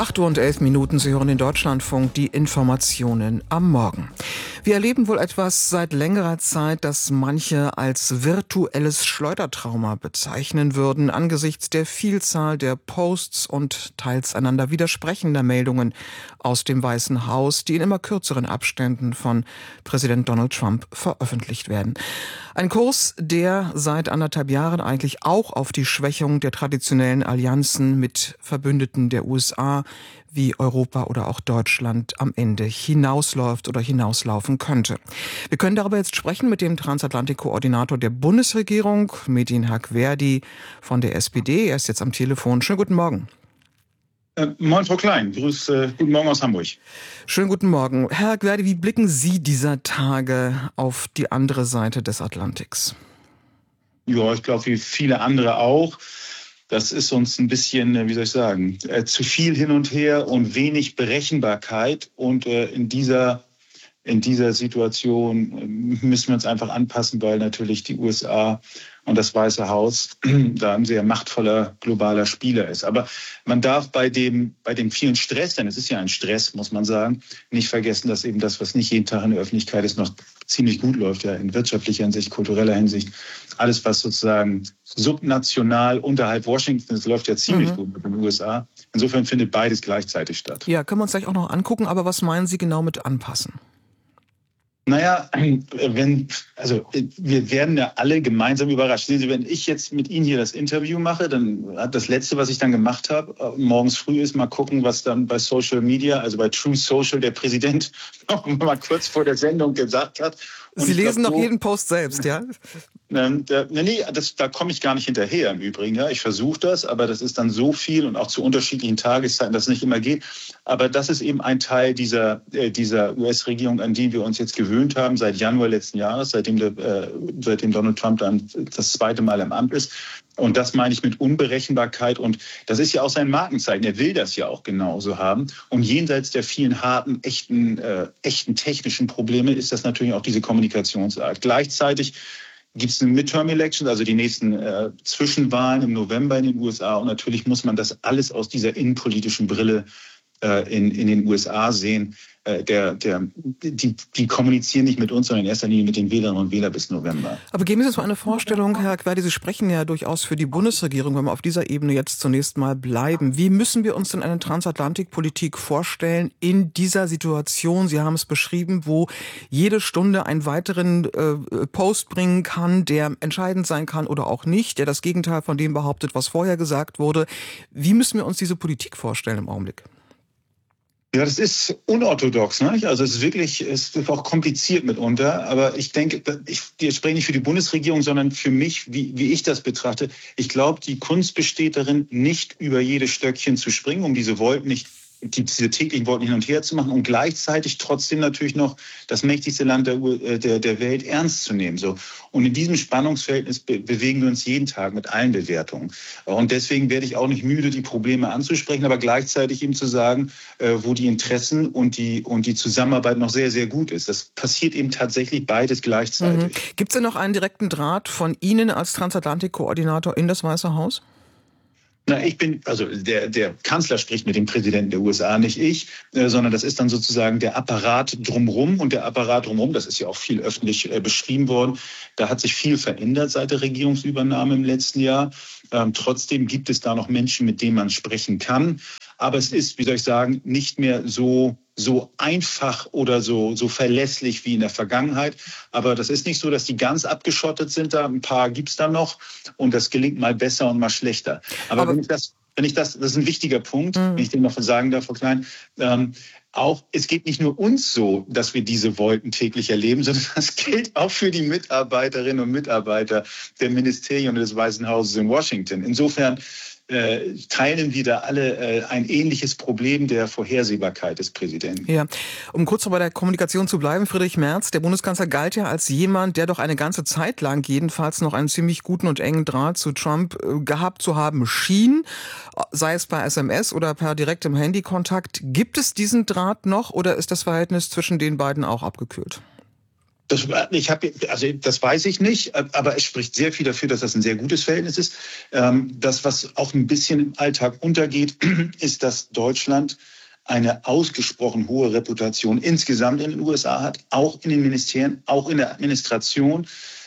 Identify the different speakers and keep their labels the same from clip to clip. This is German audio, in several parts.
Speaker 1: 8:11 Uhr, Sie hören den Deutschlandfunk, die Informationen am Morgen. Wir erleben wohl etwas seit längerer Zeit, das manche als virtuelles Schleudertrauma bezeichnen würden, angesichts der Vielzahl der Posts und teils einander widersprechender Meldungen aus dem Weißen Haus, die in immer kürzeren Abständen von Präsident Donald Trump veröffentlicht werden. Ein Kurs, der seit 1,5 Jahren eigentlich auch auf die Schwächung der traditionellen Allianzen mit Verbündeten der USA wie Europa oder auch Deutschland am Ende hinausläuft oder hinauslaufen könnte. Wir können darüber jetzt sprechen mit dem Transatlantik-Koordinator der Bundesregierung, Metin Hak-Verdi von der SPD. Er ist jetzt am Telefon. Schönen guten Morgen.
Speaker 2: Moin, Frau Klein. Guten Morgen aus Hamburg.
Speaker 1: Schönen guten Morgen. Herr Hak-Verdi, wie blicken Sie dieser Tage auf die andere Seite des Atlantiks?
Speaker 2: Ja, ich glaube, wie viele andere auch. Das ist uns ein bisschen, wie soll ich sagen, zu viel hin und her und wenig Berechenbarkeit. Und in dieser Situation müssen wir uns einfach anpassen, weil natürlich die USA und das Weiße Haus da ein sehr machtvoller globaler Spieler ist. Aber man darf bei dem vielen Stress, denn es ist ja ein Stress, muss man sagen, nicht vergessen, dass eben das, was nicht jeden Tag in der Öffentlichkeit ist, noch ziemlich gut läuft, ja, in wirtschaftlicher Hinsicht, kultureller Hinsicht. Alles, was sozusagen subnational unterhalb Washington ist, läuft ja ziemlich gut mit den USA. Insofern findet beides gleichzeitig statt.
Speaker 1: Ja, können wir uns gleich auch noch angucken, aber was meinen Sie genau mit anpassen?
Speaker 2: Naja, wir werden ja alle gemeinsam überrascht. Sehen Sie, wenn ich jetzt mit Ihnen hier das Interview mache, dann hat das Letzte, was ich dann gemacht habe, morgens früh ist mal gucken, was dann bei Social Media, also bei True Social, der Präsident noch mal kurz vor der Sendung gesagt hat. Und
Speaker 1: Sie lesen doch jeden Post selbst, ja?
Speaker 2: Da komme ich gar nicht hinterher im Übrigen. Ja. Ich versuche das, aber das ist dann so viel und auch zu unterschiedlichen Tageszeiten, dass es nicht immer geht. Aber das ist eben ein Teil dieser US-Regierung, an die wir uns jetzt gewöhnt haben seit Januar letzten Jahres, seitdem Donald Trump dann das zweite Mal im Amt ist. Und das meine ich mit Unberechenbarkeit. Und das ist ja auch sein Markenzeichen. Er will das ja auch genauso haben. Und jenseits der vielen harten, echten technischen Probleme ist das natürlich auch diese Kommunikationsart. Gleichzeitig gibt es eine Midterm-Election, also die nächsten Zwischenwahlen im November in den USA. Und natürlich muss man das alles aus dieser innenpolitischen Brille in den USA sehen. Die kommunizieren nicht mit uns, sondern in erster Linie mit den Wählerinnen und Wählern bis November.
Speaker 1: Aber geben Sie uns mal eine Vorstellung, Herr Hak-Verdi, Sie sprechen ja durchaus für die Bundesregierung, wenn wir auf dieser Ebene jetzt zunächst mal bleiben. Wie müssen wir uns denn eine Transatlantikpolitik vorstellen in dieser Situation? Sie haben es beschrieben, wo jede Stunde einen weiteren Post bringen kann, der entscheidend sein kann oder auch nicht, der das Gegenteil von dem behauptet, was vorher gesagt wurde. Wie müssen wir uns diese Politik vorstellen im Augenblick?
Speaker 2: Ja, das ist unorthodox, ne? Also es ist auch kompliziert mitunter. Aber ich denke, ich spreche nicht für die Bundesregierung, sondern für mich, wie ich das betrachte. Ich glaube, die Kunst besteht darin, nicht über jedes Stöckchen zu springen, um diese täglichen Wolken hin und her zu machen und gleichzeitig trotzdem natürlich noch das mächtigste Land der Welt ernst zu nehmen. So. Und in diesem Spannungsverhältnis bewegen wir uns jeden Tag mit allen Bewertungen. Und deswegen werde ich auch nicht müde, die Probleme anzusprechen, aber gleichzeitig eben zu sagen, wo die Interessen und die Zusammenarbeit noch sehr, sehr gut ist. Das passiert eben tatsächlich beides gleichzeitig.
Speaker 1: Gibt es denn noch einen direkten Draht von Ihnen als Transatlantik-Koordinator in das Weiße Haus?
Speaker 2: Na, der Kanzler spricht mit dem Präsidenten der USA, nicht ich, sondern das ist dann sozusagen der Apparat drumherum. Und der Apparat drumherum, das ist ja auch viel öffentlich beschrieben worden, da hat sich viel verändert seit der Regierungsübernahme im letzten Jahr. Trotzdem gibt es da noch Menschen, mit denen man sprechen kann. Aber es ist, wie soll ich sagen, nicht mehr so einfach oder so verlässlich wie in der Vergangenheit. Aber das ist nicht so, dass die ganz abgeschottet sind. Da ein paar gibt's da noch. Und das gelingt mal besser und mal schlechter. Aber das ist ein wichtiger Punkt, wenn ich den noch sagen darf, Frau Klein. Auch, es geht nicht nur uns so, dass wir diese Wolken täglich erleben, sondern das gilt auch für die Mitarbeiterinnen und Mitarbeiter der Ministerien des Weißen Hauses in Washington. Insofern teilen wir da alle ein ähnliches Problem der Vorhersehbarkeit des Präsidenten.
Speaker 1: Ja, um kurz noch bei der Kommunikation zu bleiben, Friedrich Merz, der Bundeskanzler, galt ja als jemand, der doch eine ganze Zeit lang jedenfalls noch einen ziemlich guten und engen Draht zu Trump gehabt zu haben schien, sei es per SMS oder per direktem Handykontakt. Gibt es diesen Draht noch oder ist das Verhältnis zwischen den beiden auch abgekühlt?
Speaker 2: Das weiß ich nicht, aber es spricht sehr viel dafür, dass das ein sehr gutes Verhältnis ist. Das, was auch ein bisschen im Alltag untergeht, ist, dass Deutschland eine ausgesprochen hohe Reputation insgesamt in den USA hat, auch in den Ministerien, auch in der Administration.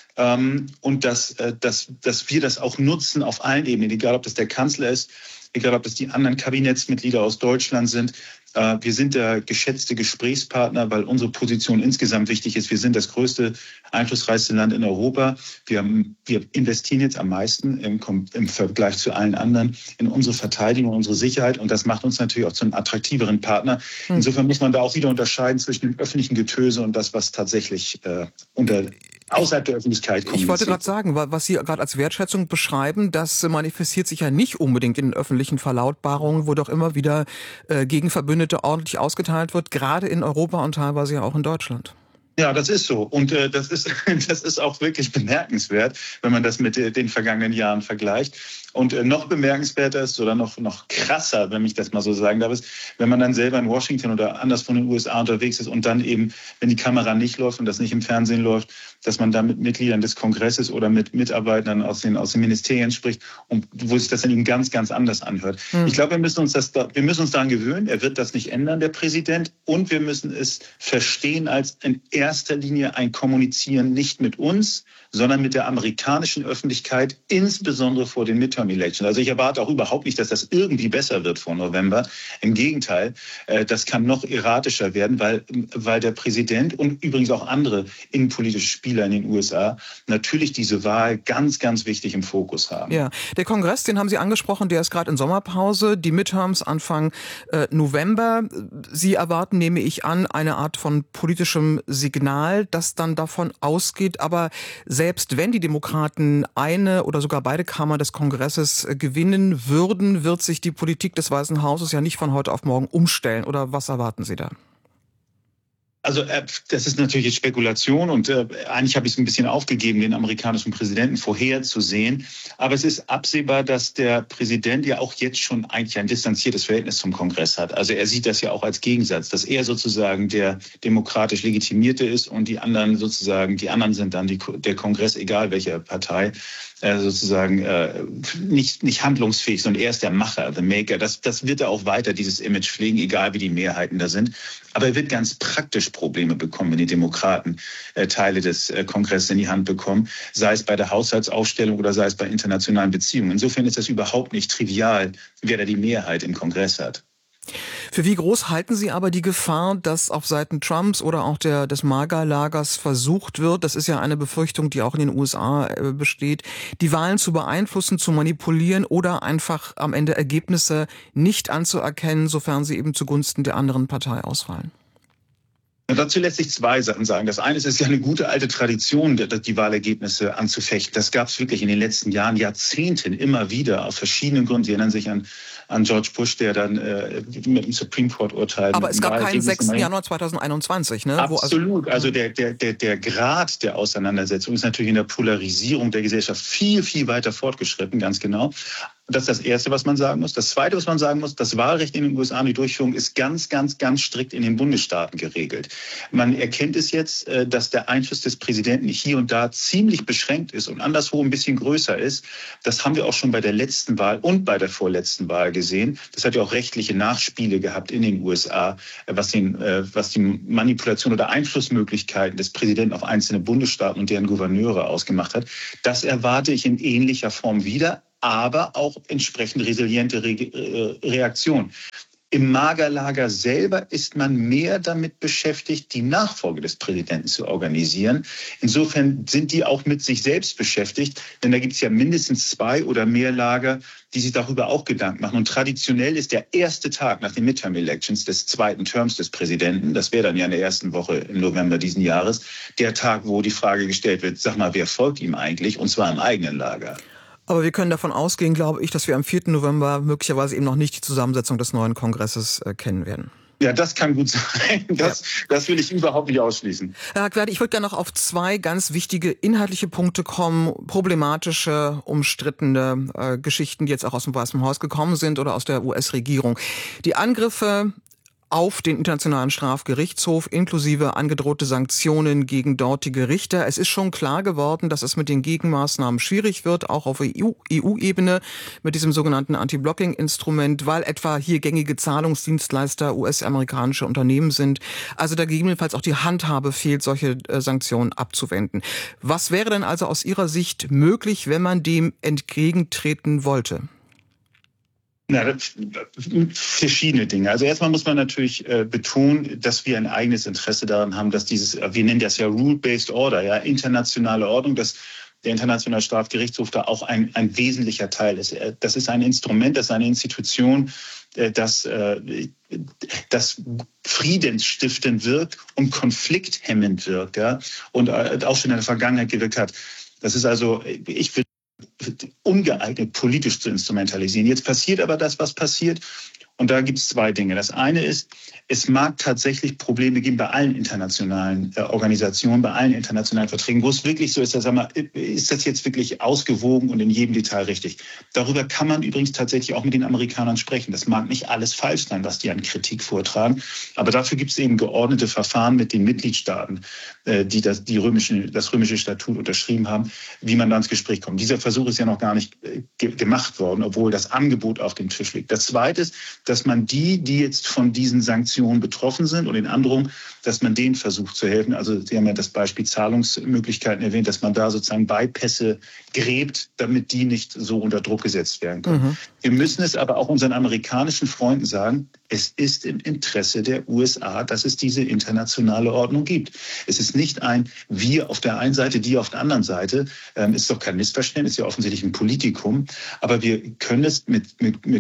Speaker 2: Und dass wir das auch nutzen auf allen Ebenen, egal ob das der Kanzler ist, egal ob das die anderen Kabinettsmitglieder aus Deutschland sind. Wir sind der geschätzte Gesprächspartner, weil unsere Position insgesamt wichtig ist. Wir sind das größte, einflussreichste Land in Europa. Wir investieren jetzt am meisten im Vergleich zu allen anderen in unsere Verteidigung, unsere Sicherheit. Und das macht uns natürlich auch zu einem attraktiveren Partner. Insofern muss man da auch wieder unterscheiden zwischen dem öffentlichen Getöse und das, was tatsächlich außerhalb der Öffentlichkeit kommuniziert.
Speaker 1: Ich wollte gerade sagen, was Sie gerade als Wertschätzung beschreiben, das manifestiert sich ja nicht unbedingt in den öffentlichen Verlautbarungen, wo doch immer wieder gegen Verbündete ordentlich ausgeteilt wird, gerade in Europa und teilweise ja auch in Deutschland.
Speaker 2: Ja, das ist so. Und das ist auch wirklich bemerkenswert, wenn man das mit den vergangenen Jahren vergleicht. Und noch bemerkenswerter ist oder noch krasser, wenn ich das mal so sagen darf, ist, wenn man dann selber in Washington oder anders von den USA unterwegs ist und dann eben, wenn die Kamera nicht läuft und das nicht im Fernsehen läuft, dass man da mit Mitgliedern des Kongresses oder mit Mitarbeitern aus den Ministerien spricht und wo sich das dann eben ganz, ganz anders anhört. Ich glaube, wir müssen uns daran gewöhnen. Er wird das nicht ändern, der Präsident. Und wir müssen es verstehen als in erster Linie ein Kommunizieren nicht mit uns, sondern mit der amerikanischen Öffentlichkeit, insbesondere vor den Midterm-Elections. Also ich erwarte auch überhaupt nicht, dass das irgendwie besser wird vor November. Im Gegenteil, das kann noch erratischer werden, weil der Präsident und übrigens auch andere innenpolitische Spieler in den USA natürlich diese Wahl ganz, ganz wichtig im Fokus haben.
Speaker 1: Ja, der Kongress, den haben Sie angesprochen, der ist gerade in Sommerpause, die Midterms Anfang November. Sie erwarten, nehme ich an, eine Art von politischem Signal, das dann davon ausgeht, aber selbst wenn die Demokraten eine oder sogar beide Kammern des Kongresses gewinnen würden, wird sich die Politik des Weißen Hauses ja nicht von heute auf morgen umstellen. Oder was erwarten Sie da?
Speaker 2: Also das ist natürlich jetzt Spekulation und eigentlich habe ich es ein bisschen aufgegeben, den amerikanischen Präsidenten vorherzusehen. Aber es ist absehbar, dass der Präsident ja auch jetzt schon eigentlich ein distanziertes Verhältnis zum Kongress hat. Also er sieht das ja auch als Gegensatz, dass er sozusagen der demokratisch Legitimierte ist und die anderen sind dann der Kongress, egal welcher Partei, sozusagen nicht handlungsfähig, sondern er ist der Macher, the Maker. Das wird er auch weiter, dieses Image pflegen, egal wie die Mehrheiten da sind. Aber er wird ganz praktisch Probleme bekommen, wenn die Demokraten Teile des Kongresses in die Hand bekommen, sei es bei der Haushaltsaufstellung oder sei es bei internationalen Beziehungen. Insofern ist das überhaupt nicht trivial, wer da die Mehrheit im Kongress hat.
Speaker 1: Für wie groß halten Sie aber die Gefahr, dass auf Seiten Trumps oder auch des MAGA-Lagers versucht wird, das ist ja eine Befürchtung, die auch in den USA besteht, die Wahlen zu beeinflussen, zu manipulieren oder einfach am Ende Ergebnisse nicht anzuerkennen, sofern sie eben zugunsten der anderen Partei ausfallen?
Speaker 2: Dazu lässt sich zwei Sachen sagen. Das eine ist ja eine gute alte Tradition, die Wahlergebnisse anzufechten. Das gab es wirklich in den letzten Jahren, Jahrzehnten immer wieder, aus verschiedenen Gründen. Sie erinnern sich an George Bush, der dann mit dem Supreme Court-Urteil...
Speaker 1: Aber es gab keinen 6. Januar 2021, ne?
Speaker 2: Absolut. Also der Grad der Auseinandersetzung ist natürlich in der Polarisierung der Gesellschaft viel, viel weiter fortgeschritten, ganz genau. Das ist das Erste, was man sagen muss. Das Zweite, was man sagen muss, das Wahlrecht in den USA, die Durchführung ist ganz, ganz, ganz strikt in den Bundesstaaten geregelt. Man erkennt es jetzt, dass der Einfluss des Präsidenten hier und da ziemlich beschränkt ist und anderswo ein bisschen größer ist. Das haben wir auch schon bei der letzten Wahl und bei der vorletzten Wahl gesehen. Das hat ja auch rechtliche Nachspiele gehabt in den USA, was die Manipulation oder Einflussmöglichkeiten des Präsidenten auf einzelne Bundesstaaten und deren Gouverneure ausgemacht hat. Das erwarte ich in ähnlicher Form wieder, aber auch entsprechend resiliente Reaktion. Im MAGA-Lager selber ist man mehr damit beschäftigt, die Nachfolge des Präsidenten zu organisieren. Insofern sind die auch mit sich selbst beschäftigt, denn da gibt es ja mindestens 2 oder mehr Lager, die sich darüber auch Gedanken machen. Und traditionell ist der erste Tag nach den Midterm-Elections des zweiten Terms des Präsidenten, das wäre dann ja in der ersten Woche im November diesen Jahres, der Tag, wo die Frage gestellt wird, sag mal, wer folgt ihm eigentlich? Und zwar im eigenen Lager.
Speaker 1: Aber wir können davon ausgehen, glaube ich, dass wir am 4. November möglicherweise eben noch nicht die Zusammensetzung des neuen Kongresses kennen werden.
Speaker 2: Ja, das kann gut sein. Das will ich überhaupt nicht ausschließen.
Speaker 1: Herr Hackwerdi, ich würde gerne noch auf 2 ganz wichtige inhaltliche Punkte kommen. Problematische, umstrittene Geschichten, die jetzt auch aus dem Weißen Haus gekommen sind oder aus der US-Regierung. Die Angriffe auf den Internationalen Strafgerichtshof inklusive angedrohte Sanktionen gegen dortige Richter. Es ist schon klar geworden, dass es mit den Gegenmaßnahmen schwierig wird, auch auf EU-Ebene mit diesem sogenannten Anti-Blocking-Instrument, weil etwa hier gängige Zahlungsdienstleister US-amerikanische Unternehmen sind. Also da gegebenenfalls auch die Handhabe fehlt, solche Sanktionen abzuwenden. Was wäre denn also aus Ihrer Sicht möglich, wenn man dem entgegentreten wollte?
Speaker 2: Na, verschiedene Dinge. Also erstmal muss man natürlich betonen, dass wir ein eigenes Interesse daran haben, dass wir nennen das ja Rule-Based Order, ja, internationale Ordnung, dass der Internationale Strafgerichtshof da auch ein wesentlicher Teil ist. Das ist ein Instrument, das ist eine Institution, das friedensstiftend wirkt und konflikthemmend wirkt, ja, und auch schon in der Vergangenheit gewirkt hat. Das ist also, ich würde ungeeignet, politisch zu instrumentalisieren. Jetzt passiert aber das, was passiert. Und da gibt es zwei Dinge. Das eine ist, es mag tatsächlich Probleme geben bei allen internationalen Organisationen, bei allen internationalen Verträgen, wo es wirklich so ist, ist das jetzt wirklich ausgewogen und in jedem Detail richtig. Darüber kann man übrigens tatsächlich auch mit den Amerikanern sprechen. Das mag nicht alles falsch sein, was die an Kritik vortragen, aber dafür gibt es eben geordnete Verfahren mit den Mitgliedstaaten, die das römische Statut unterschrieben haben, wie man da ins Gespräch kommt. Dieser Versuch ist ja noch gar nicht gemacht worden, obwohl das Angebot auf dem Tisch liegt. Das Zweite ist, dass man die jetzt von diesen Sanktionen betroffen sind und in Androhung, dass man denen versucht zu helfen. Also Sie haben ja das Beispiel Zahlungsmöglichkeiten erwähnt, dass man da sozusagen Bypässe gräbt, damit die nicht so unter Druck gesetzt werden können. Mhm. Wir müssen es aber auch unseren amerikanischen Freunden sagen, es ist im Interesse der USA, dass es diese internationale Ordnung gibt. Es ist nicht ein wir auf der einen Seite, die auf der anderen Seite. Ist doch kein Missverständnis, ist ja offensichtlich ein Politikum. Aber wir können es mit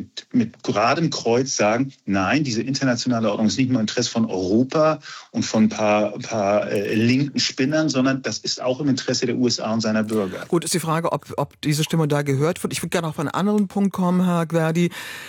Speaker 2: geradem Kreuz sagen, nein, diese internationale Ordnung ist nicht nur im Interesse von Europa und von ein paar linken Spinnern, sondern das ist auch im Interesse der USA und seiner Bürger.
Speaker 1: Gut, ist die Frage, ob diese Stimme da gehört wird. Ich würde gerne auf einen anderen Punkt kommen, Herr Gverdi.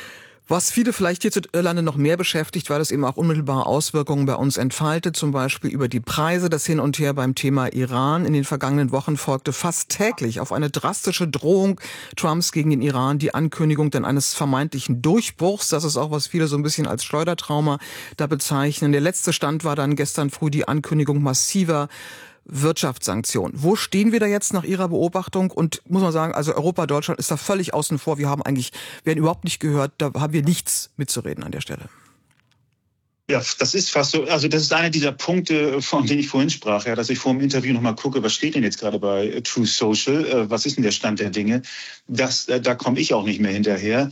Speaker 1: Was viele vielleicht hierzulande noch mehr beschäftigt, weil es eben auch unmittelbare Auswirkungen bei uns entfaltet, zum Beispiel über die Preise, das Hin und Her beim Thema Iran. In den vergangenen Wochen folgte fast täglich auf eine drastische Drohung Trumps gegen den Iran die Ankündigung dann eines vermeintlichen Durchbruchs. Das ist auch, was viele so ein bisschen als Schleudertrauma da bezeichnen. Der letzte Stand war dann gestern früh die Ankündigung massiver Wirtschaftssanktionen. Wo stehen wir da jetzt nach Ihrer Beobachtung? Und muss man sagen, also Europa, Deutschland ist da völlig außen vor. Wir werden überhaupt nicht gehört, da haben wir nichts mitzureden an der Stelle.
Speaker 2: Ja, das ist fast so. Also das ist einer dieser Punkte, von denen ich vorhin sprach, ja, dass ich vor dem Interview nochmal gucke, was steht denn jetzt gerade bei Truth Social? Was ist denn der Stand der Dinge? Da komme ich auch nicht mehr hinterher.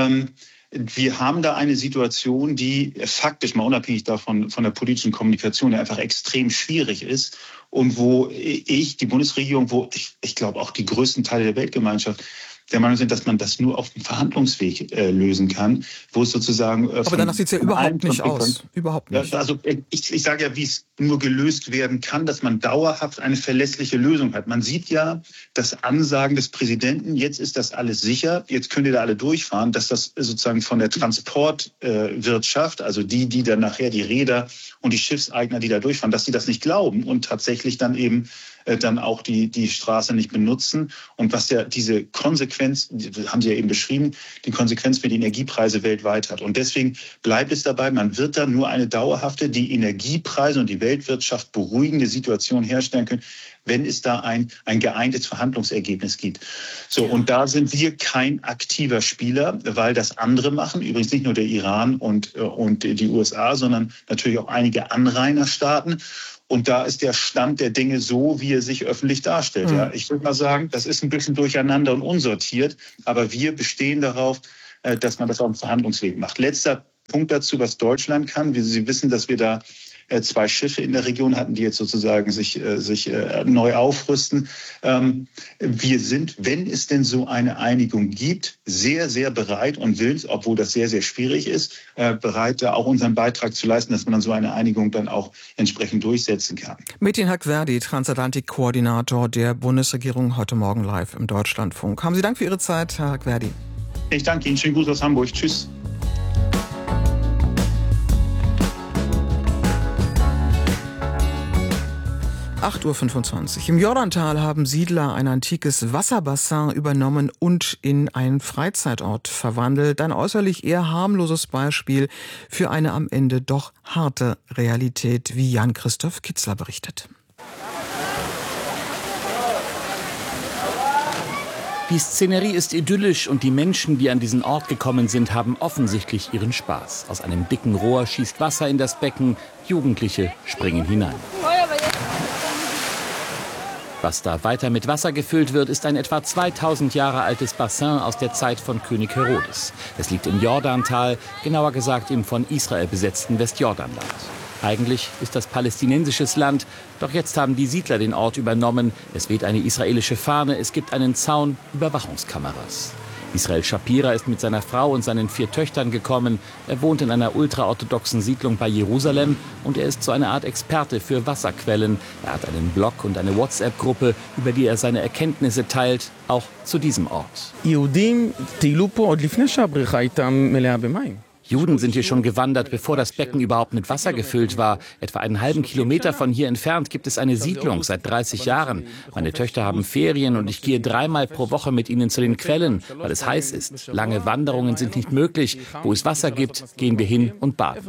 Speaker 2: Wir haben da eine Situation, die faktisch mal unabhängig davon von der politischen Kommunikation einfach extrem schwierig ist und wo die Bundesregierung, wo ich glaube auch die größten Teile der Weltgemeinschaft der Meinung sind, dass man das nur auf dem Verhandlungsweg lösen kann, wo es sozusagen...
Speaker 1: Aber danach sieht es ja überhaupt nicht aus. Überhaupt nicht.
Speaker 2: Also ich sage ja, wie es nur gelöst werden kann, dass man dauerhaft eine verlässliche Lösung hat. Man sieht ja das Ansagen des Präsidenten, jetzt ist das alles sicher, jetzt könnt ihr da alle durchfahren, dass das sozusagen von der Transportwirtschaft, also die dann nachher die Reeder und die Schiffseigner, die da durchfahren, dass die das nicht glauben und tatsächlich dann eben dann auch die Straße nicht benutzen. Und was ja diese Konsequenz, haben Sie ja eben beschrieben, die Konsequenz für die Energiepreise weltweit hat. Und deswegen bleibt es dabei, man wird da nur eine dauerhafte, die Energiepreise und die Weltwirtschaft beruhigende Situation herstellen können, wenn es da ein geeintes Verhandlungsergebnis gibt. So, und da sind wir kein aktiver Spieler, weil das andere machen, übrigens nicht nur der Iran und die USA, sondern natürlich auch einige Anrainerstaaten. Und da ist der Stand der Dinge so, wie er sich öffentlich darstellt. Ja, ich würde mal sagen, das ist ein bisschen durcheinander und unsortiert, aber wir bestehen darauf, dass man das auf dem Verhandlungsweg macht. Letzter Punkt dazu, was Deutschland kann. Sie wissen, dass wir da 2 Schiffe in der Region hatten, die jetzt sozusagen sich neu aufrüsten. Wir sind, wenn es denn so eine Einigung gibt, sehr, sehr bereit und will, obwohl das sehr, sehr schwierig ist, bereit, da auch unseren Beitrag zu leisten, dass man dann so eine Einigung dann auch entsprechend durchsetzen kann.
Speaker 1: Metin Hak-Verdi, Transatlantik-Koordinator der Bundesregierung, heute Morgen live im Deutschlandfunk. Haben Sie Dank für Ihre Zeit, Herr Hak-Verdi.
Speaker 2: Ich danke Ihnen. Schönen Gruß aus Hamburg. Tschüss.
Speaker 1: 8:25 Uhr. Im Jordantal haben Siedler ein antikes Wasserbassin übernommen und in einen Freizeitort verwandelt. Ein äußerlich eher harmloses Beispiel für eine am Ende doch harte Realität, wie Jan-Christoph Kitzler berichtet.
Speaker 3: Die Szenerie ist idyllisch und die Menschen, die an diesen Ort gekommen sind, haben offensichtlich ihren Spaß. Aus einem dicken Rohr schießt Wasser in das Becken, Jugendliche springen hinein. Was da weiter mit Wasser gefüllt wird, ist ein etwa 2000 Jahre altes Bassin aus der Zeit von König Herodes. Es liegt im Jordantal, genauer gesagt im von Israel besetzten Westjordanland. Eigentlich ist das palästinensisches Land, doch jetzt haben die Siedler den Ort übernommen. Es weht eine israelische Fahne, es gibt einen Zaun, Überwachungskameras. Israel Shapira ist mit seiner Frau und seinen 4 Töchtern gekommen. Er wohnt in einer ultraorthodoxen Siedlung bei Jerusalem und er ist so eine Art Experte für Wasserquellen. Er hat einen Blog und eine WhatsApp-Gruppe, über die er seine Erkenntnisse teilt, auch zu diesem Ort. Juden sind hier schon gewandert, bevor das Becken überhaupt mit Wasser gefüllt war. Etwa einen halben Kilometer von hier entfernt gibt es eine Siedlung seit 30 Jahren. Meine Töchter haben Ferien und ich gehe 3-mal pro Woche mit ihnen zu den Quellen, weil es heiß ist. Lange Wanderungen sind nicht möglich. Wo es Wasser gibt, gehen wir hin und baden.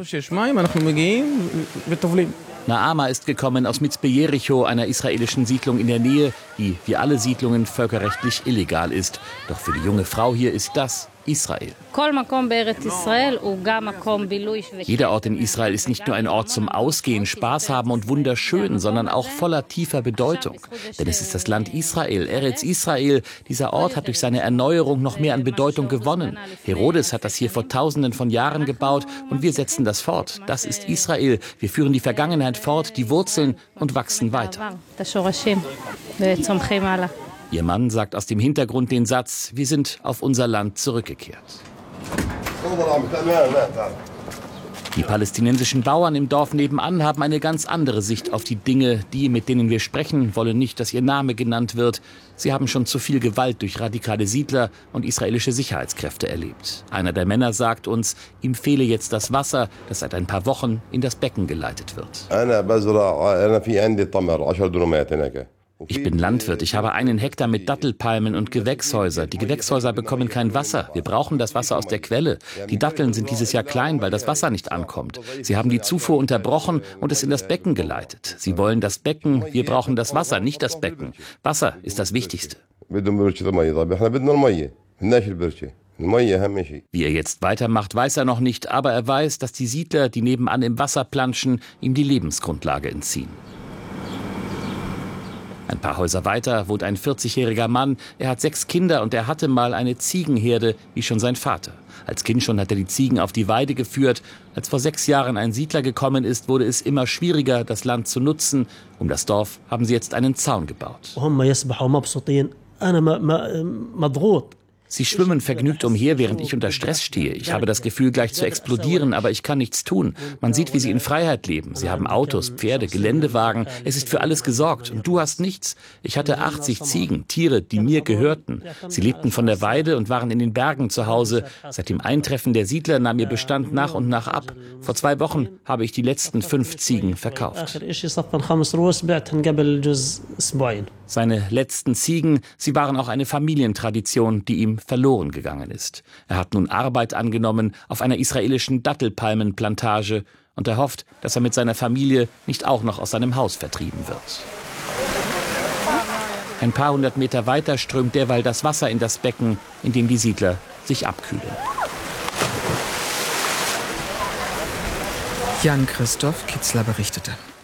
Speaker 3: Naama ist gekommen aus Mitzpe Jericho, einer israelischen Siedlung in der Nähe, die wie alle Siedlungen völkerrechtlich illegal ist. Doch für die junge Frau hier ist das Israel. Jeder Ort in Israel ist nicht nur ein Ort zum Ausgehen, Spaß haben und wunderschön, sondern auch voller tiefer Bedeutung. Denn es ist das Land Israel, Eretz Israel. Dieser Ort hat durch seine Erneuerung noch mehr an Bedeutung gewonnen. Herodes hat das hier vor Tausenden von Jahren gebaut und wir setzen das fort. Das ist Israel. Wir führen die Vergangenheit fort, die Wurzeln und wachsen weiter. Ihr Mann sagt aus dem Hintergrund den Satz: Wir sind auf unser Land zurückgekehrt. Die palästinensischen Bauern im Dorf nebenan haben eine ganz andere Sicht auf die Dinge. Die, mit denen wir sprechen, wollen nicht, dass ihr Name genannt wird. Sie haben schon zu viel Gewalt durch radikale Siedler und israelische Sicherheitskräfte erlebt. Einer der Männer sagt uns, ihm fehle jetzt das Wasser, das seit ein paar Wochen in das Becken geleitet wird. Ich bin Landwirt. Ich habe 1 Hektar mit Dattelpalmen und Gewächshäuser. Die Gewächshäuser bekommen kein Wasser. Wir brauchen das Wasser aus der Quelle. Die Datteln sind dieses Jahr klein, weil das Wasser nicht ankommt. Sie haben die Zufuhr unterbrochen und es in das Becken geleitet. Sie wollen das Becken. Wir brauchen das Wasser, nicht das Becken. Wasser ist das Wichtigste. Wie er jetzt weitermacht, weiß er noch nicht. Aber er weiß, dass die Siedler, die nebenan im Wasser planschen, ihm die Lebensgrundlage entziehen. Ein paar Häuser weiter wohnt ein 40-jähriger Mann. Er hat 6 Kinder und er hatte mal eine Ziegenherde, wie schon sein Vater. Als Kind schon hat er die Ziegen auf die Weide geführt. Als vor 6 Jahren ein Siedler gekommen ist, wurde es immer schwieriger, das Land zu nutzen. Um das Dorf haben sie jetzt einen Zaun gebaut. Sie schwimmen vergnügt umher, während ich unter Stress stehe. Ich habe das Gefühl, gleich zu explodieren, aber ich kann nichts tun. Man sieht, wie sie in Freiheit leben. Sie haben Autos, Pferde, Geländewagen. Es ist für alles gesorgt. Und du hast nichts. Ich hatte 80 Ziegen, Tiere, die mir gehörten. Sie lebten von der Weide und waren in den Bergen zu Hause. Seit dem Eintreffen der Siedler nahm ihr Bestand nach und nach ab. Vor 2 Wochen habe ich die letzten 5 Ziegen verkauft. Seine letzten Ziegen, sie waren auch eine Familientradition, die ihm verloren gegangen ist. Er hat nun Arbeit angenommen auf einer israelischen Dattelpalmenplantage und er hofft, dass er mit seiner Familie nicht auch noch aus seinem Haus vertrieben wird. Ein paar 100 Meter weiter strömt derweil das Wasser in das Becken, in dem die Siedler sich abkühlen.
Speaker 1: Jan-Christoph Kitzler berichtete.